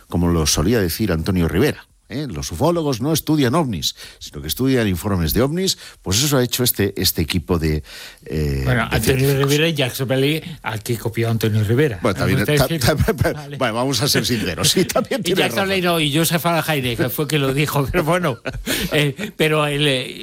como lo solía decir Antonio Rivera. Los ufólogos no estudian ovnis, sino que estudian informes de ovnis. Pues eso ha hecho este equipo de Antonio Rivera y Jacques Vallée, al que copió Antonio Rivera. Bueno, bueno, vamos a ser sinceros. Sí, también tiene Jacques Vallée no, y Joseph Al-Haire, que fue que lo dijo. Pero bueno, pero él...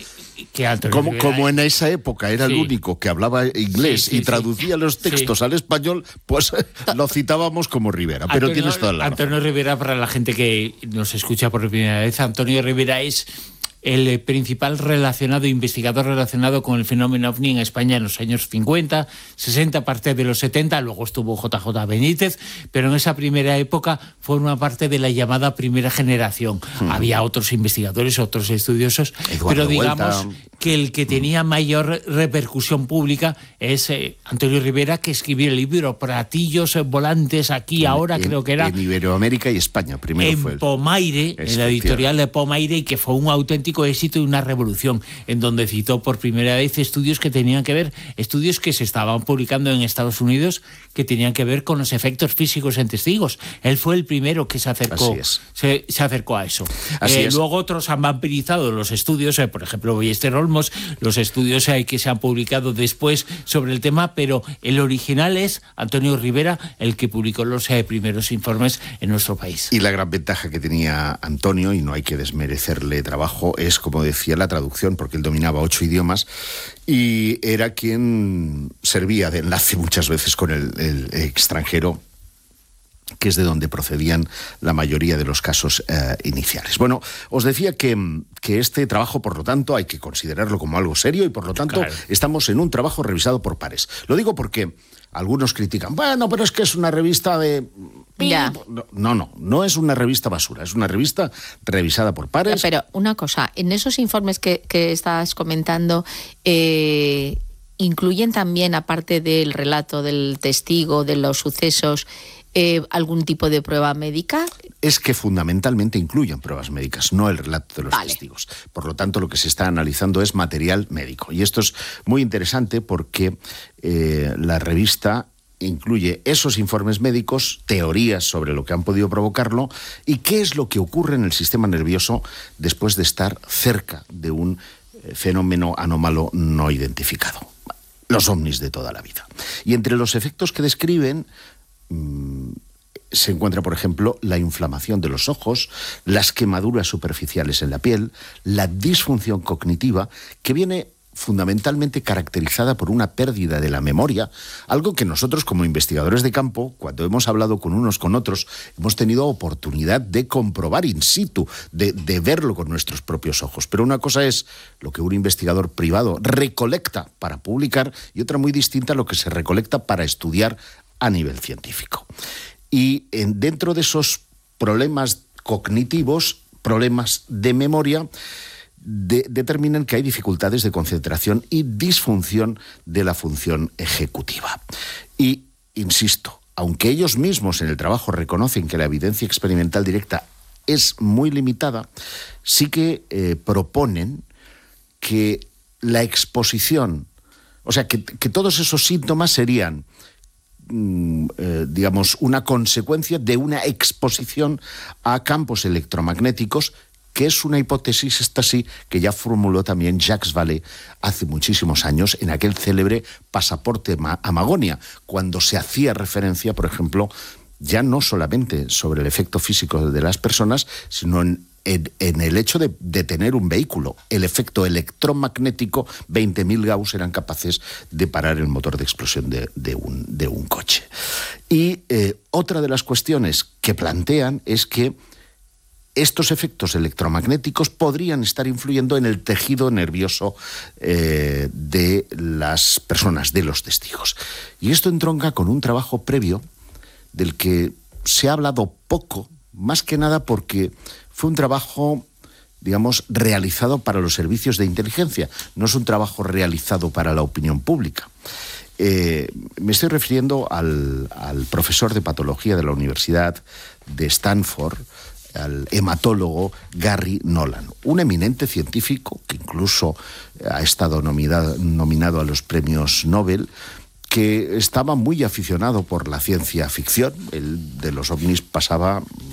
Como en esa época era el único que hablaba inglés y traducía los textos al español, pues lo citábamos como Rivera. Pero tienes toda la razón. Antonio Rivera, para la gente que nos escucha por primera vez, Antonio Rivera es el principal investigador relacionado con el fenómeno ovni en España en los años 50, 60, parte de los 70, luego estuvo JJ Benítez, pero en esa primera época forma parte de la llamada primera generación. Había otros investigadores, otros estudiosos, Eduardo pero digamos Vuelta. Que el que tenía mayor repercusión pública es Antonio Rivera, que escribió el libro Platillos volantes aquí ahora, creo que era. En Iberoamérica y España, primero fue. En Pomaire, en la editorial de Pomaire, y que fue un auténtico éxito y una revolución, en donde citó por primera vez estudios que tenían que ver, estudios que se estaban publicando en Estados Unidos, que tenían que ver con los efectos físicos en testigos. Él fue el primero que se acercó, se acercó a eso. Luego otros han vampirizado los estudios, por ejemplo, Ballester Olmos, los estudios que se han publicado después sobre el tema, pero el original es Antonio Rivera, el que publicó los primeros informes en nuestro país. Y la gran ventaja que tenía Antonio, y no hay que desmerecerle trabajo, es, como decía, la traducción, porque él dominaba 8 idiomas y era quien servía de enlace muchas veces con el extranjero, que es de donde procedían la mayoría de los casos iniciales. Bueno, os decía que este trabajo, por lo tanto, hay que considerarlo como algo serio y, por lo tanto, estamos en un trabajo revisado por pares. Lo digo porque algunos critican, bueno, pero es que es una revista de... Ya. No es una revista basura, es una revista revisada por pares. Pero una cosa, en esos informes que estás comentando, ¿incluyen también, aparte del relato del testigo, de los sucesos, algún tipo de prueba médica? Es que fundamentalmente incluyen pruebas médicas, no el relato de los testigos. Por lo tanto, lo que se está analizando es material médico. Y esto es muy interesante porque la revista incluye esos informes médicos, teorías sobre lo que han podido provocarlo y qué es lo que ocurre en el sistema nervioso después de estar cerca de un fenómeno anómalo no identificado. Los ovnis de toda la vida. Y entre los efectos que describen se encuentra, por ejemplo, la inflamación de los ojos, las quemaduras superficiales en la piel, la disfunción cognitiva, que viene fundamentalmente caracterizada por una pérdida de la memoria, algo que nosotros como investigadores de campo, cuando hemos hablado con unos con otros, hemos tenido oportunidad de comprobar in situ, de verlo con nuestros propios ojos. Pero una cosa es lo que un investigador privado recolecta para publicar y otra muy distinta lo que se recolecta para estudiar a nivel científico. Y dentro de esos problemas cognitivos, problemas de memoria, determinan que hay dificultades de concentración y disfunción de la función ejecutiva. Y, insisto, aunque ellos mismos en el trabajo reconocen que la evidencia experimental directa es muy limitada, sí que proponen que la exposición, o sea, que todos esos síntomas serían digamos, una consecuencia de una exposición a campos electromagnéticos, que es una hipótesis, esta sí, que ya formuló también Jacques Vallée hace muchísimos años en aquel célebre Pasaporte a Magonia, cuando se hacía referencia, por ejemplo, ya no solamente sobre el efecto físico de las personas, sino en el hecho de tener un vehículo. El efecto electromagnético, 20.000 Gauss eran capaces de parar el motor de explosión de un coche. Y otra de las cuestiones que plantean es que estos efectos electromagnéticos podrían estar influyendo en el tejido nervioso de las personas, de los testigos. Y esto entronca con un trabajo previo del que se ha hablado poco, más que nada porque fue un trabajo, digamos, realizado para los servicios de inteligencia, no es un trabajo realizado para la opinión pública. Me estoy refiriendo al profesor de patología de la Universidad de Stanford, al hematólogo Gary Nolan, un eminente científico que incluso ha estado nominado a los premios Nobel, que estaba muy aficionado por la ciencia ficción. Él de los ovnis pasaba